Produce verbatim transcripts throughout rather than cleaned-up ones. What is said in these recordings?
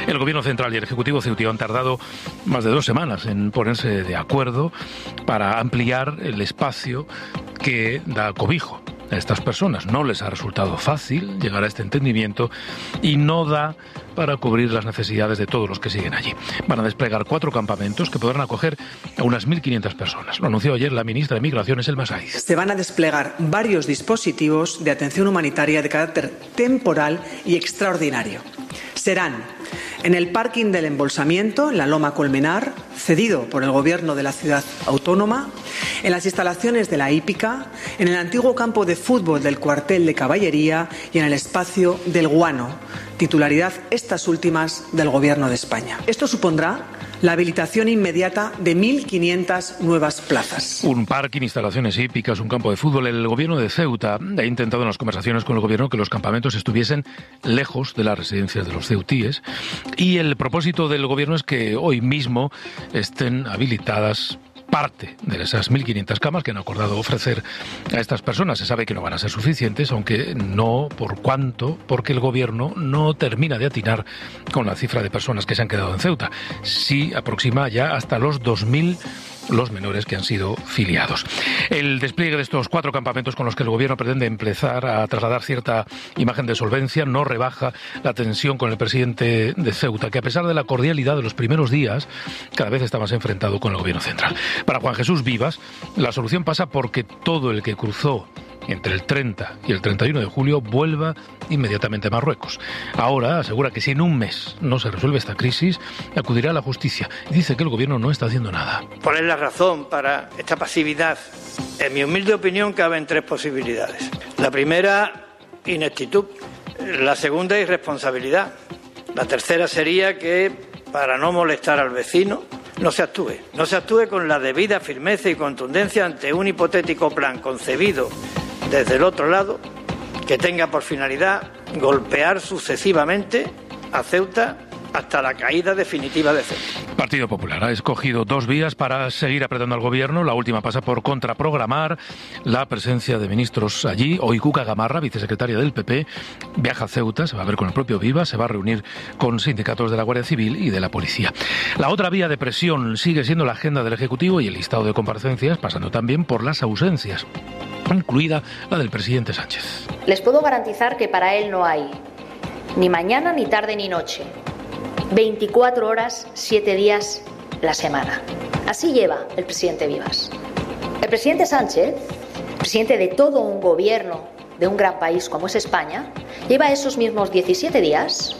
El Gobierno central y el Ejecutivo ceutí han tardado más de dos semanas en ponerse de acuerdo para ampliar el espacio que da cobijo a estas personas. No les ha resultado fácil llegar a este entendimiento y no da para cubrir las necesidades de todos los que siguen allí. Van a desplegar cuatro campamentos que podrán acoger a unas mil quinientas personas. Lo anunció ayer la ministra de Migraciones, Elma Sáiz. Se van a desplegar varios dispositivos de atención humanitaria de carácter temporal y extraordinario. Serán en el parking del embolsamiento, en la Loma Colmenar, cedido por el Gobierno de la ciudad autónoma, en las instalaciones de la hípica, en el antiguo campo de fútbol del cuartel de caballería y en el espacio del Guano, titularidad estas últimas del Gobierno de España. Esto supondrá la habilitación inmediata de mil quinientas nuevas plazas. Un parking, instalaciones hípicas, un campo de fútbol. El Gobierno de Ceuta ha intentado en las conversaciones con el Gobierno que los campamentos estuviesen lejos de las residencias de los ceutíes, y el propósito del Gobierno es que hoy mismo estén habilitadas parte de esas mil quinientas camas que han acordado ofrecer a estas personas. Se sabe que no van a ser suficientes, aunque no por cuánto, porque el Gobierno no termina de atinar con la cifra de personas que se han quedado en Ceuta. Sí aproxima ya hasta los dos mil los menores que han sido filiados. El despliegue de estos cuatro campamentos con los que el Gobierno pretende empezar a trasladar cierta imagen de solvencia no rebaja la tensión con el presidente de Ceuta, que a pesar de la cordialidad de los primeros días, cada vez está más enfrentado con el Gobierno central. Para Juan Jesús Vivas, la solución pasa porque todo el que cruzó entre el treinta y el treinta y uno de julio vuelva inmediatamente a Marruecos. Ahora asegura que si en un mes no se resuelve esta crisis, acudirá a la justicia. Y dice que el Gobierno no está haciendo nada. ¿Cuál es la razón para esta pasividad? En mi humilde opinión caben tres posibilidades. La primera, ineptitud. La segunda, irresponsabilidad. La tercera sería que, para no molestar al vecino, no se actúe. No se actúe con la debida firmeza y contundencia ante un hipotético plan concebido desde el otro lado, que tenga por finalidad golpear sucesivamente a Ceuta hasta la caída definitiva de Ceuta. Partido Popular ha escogido dos vías para seguir apretando al Gobierno. La última pasa por contraprogramar la presencia de ministros allí. Hoy Cuca Gamarra, vicesecretaria del P P, viaja a Ceuta, se va a ver con el propio Vivas, se va a reunir con sindicatos de la Guardia Civil y de la Policía. La otra vía de presión sigue siendo la agenda del Ejecutivo y el listado de comparecencias, pasando también por las ausencias, incluida la del presidente Sánchez. Les puedo garantizar que para él no hay ni mañana, ni tarde, ni noche. veinticuatro horas, siete días la semana. Así lleva el presidente Vivas. El presidente Sánchez, presidente de todo un gobierno de un gran país como es España, lleva esos mismos diecisiete días,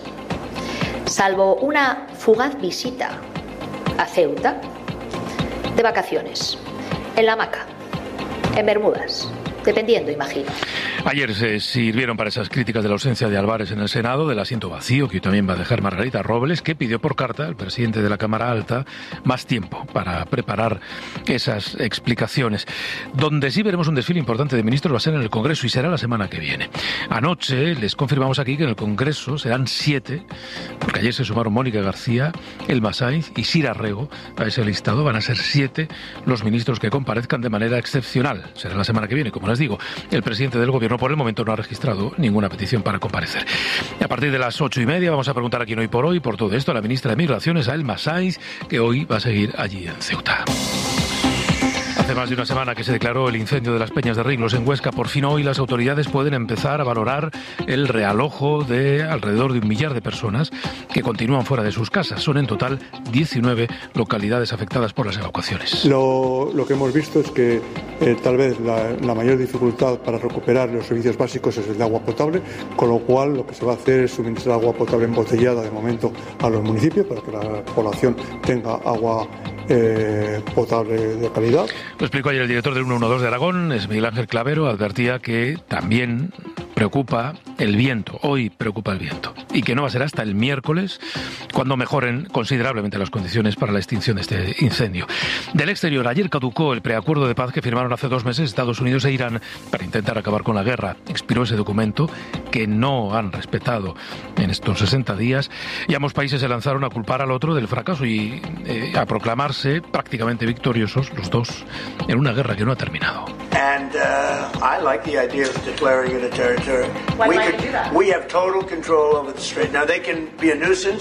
salvo una fugaz visita a Ceuta, de vacaciones, en la hamaca, en Bermudas, dependiendo, imagino. Ayer se sirvieron para esas críticas de la ausencia de Álvarez en el Senado, del asiento vacío que hoy también va a dejar Margarita Robles, que pidió por carta al presidente de la Cámara Alta más tiempo para preparar esas explicaciones. Donde sí veremos un desfile importante de ministros va a ser en el Congreso y será la semana que viene. Anoche les confirmamos aquí que en el Congreso serán siete, porque ayer se sumaron Mónica García, Elma Sáiz y Sira Rego a ese listado. Van a ser siete los ministros que comparezcan de manera excepcional. Será la semana que viene, como les digo. El presidente del Gobierno por el momento no ha registrado ninguna petición para comparecer. A partir de las ocho y media vamos a preguntar aquí en Hoy por Hoy por todo esto a la ministra de Migraciones, a Elma Sáiz, que hoy va a seguir allí en Ceuta. Hace más de una semana que se declaró el incendio de las Peñas de Ringlos en Huesca. Por fin hoy las autoridades pueden empezar a valorar el realojo de alrededor de un millar de personas que continúan fuera de sus casas. Son en total diecinueve localidades afectadas por las evacuaciones. Lo, lo que hemos visto es que eh, tal vez la, la mayor dificultad para recuperar los servicios básicos es el de agua potable, con lo cual lo que se va a hacer es suministrar agua potable embotellada de momento a los municipios para que la población tenga agua eh, potable de calidad. Lo explicó ayer el director del ciento doce de Aragón, es Miguel Ángel Clavero, advertía que también preocupa el viento, hoy preocupa el viento, y que no va a ser hasta el miércoles cuando mejoren considerablemente las condiciones para la extinción de este incendio. Del exterior, ayer caducó el preacuerdo de paz que firmaron hace dos meses Estados Unidos e Irán para intentar acabar con la guerra. Expiró ese documento que no han respetado en estos sesenta días y ambos países se lanzaron a culpar al otro del fracaso y eh, a proclamarse prácticamente victoriosos los dos en una guerra que no ha terminado. And uh, I like the idea of declaring it a territory. Why we might could, you do that? we have total control over the strait. Now they can be a nuisance.